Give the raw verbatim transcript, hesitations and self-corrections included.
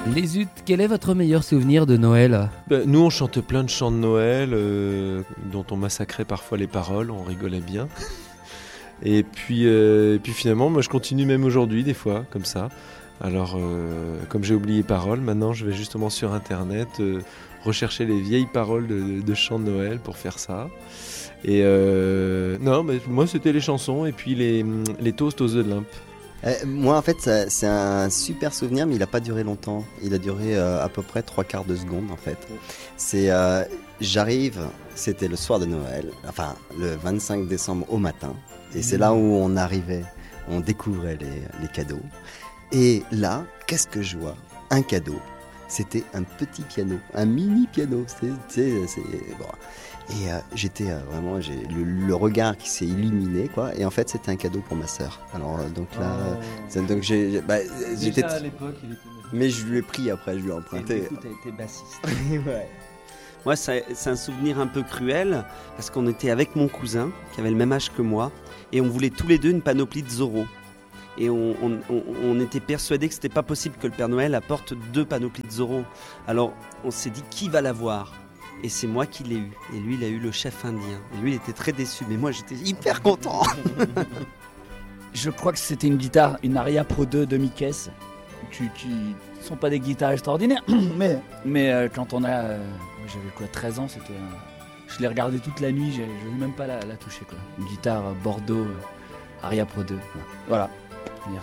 Les Zut, quel est votre meilleur souvenir de Noël ? Bah, nous, on chante plein de chants de Noël, euh, dont on massacrait parfois les paroles, on rigolait bien. Et puis, euh, et puis finalement, moi je continue même aujourd'hui, des fois, comme ça. Alors, euh, comme j'ai oublié paroles, maintenant je vais justement sur Internet euh, rechercher les vieilles paroles de, de chants de Noël pour faire ça. Et euh, non, mais moi c'était les chansons et puis les, les toasts aux œufs de Limpe. Euh, moi, en fait, ça, c'est un super souvenir, mais il n'a pas duré longtemps. Il a duré euh, à peu près trois quarts de seconde, en fait. C'est, euh, j'arrive, c'était le soir de Noël, enfin le vingt-cinq décembre au matin, et c'est là où on arrivait, on découvrait les, les cadeaux. Et là, qu'est-ce que je vois ? Un cadeau. C'était un petit piano, un mini piano. C'est, c'est, c'est, bon. Et euh, j'étais euh, vraiment, j'ai le, le regard qui s'est illuminé, quoi. Et en fait, c'était un cadeau pour ma sœur. Alors euh, donc là, oh. donc j'ai, bah, j'étais. Déjà à l'époque, il était. Mais je lui ai pris après, je lui ai emprunté. Et du coup, t'as été bassiste. Ouais. Moi, c'est, c'est un souvenir un peu cruel parce qu'on était avec mon cousin qui avait le même âge que moi et on voulait tous les deux une panoplie de Zorro. Et on, on, on, on était persuadés que c'était pas possible que le Père Noël apporte deux panoplies de Zorro. Alors, on s'est dit qui va l'avoir ? Et c'est moi qui l'ai eu. Et lui, il a eu le chef indien. Et lui, il était très déçu. Mais moi, j'étais hyper content. Je crois que c'était une guitare, une Aria Pro deux demi-caisse, qui, qui sont pas des guitares extraordinaires. mais mais euh, quand on a... Euh, j'avais quoi, treize ans, c'était... Euh, je l'ai regardé toute la nuit, je n'osais même pas la, la toucher, quoi. Une guitare Bordeaux, euh, Aria Pro deux. Voilà.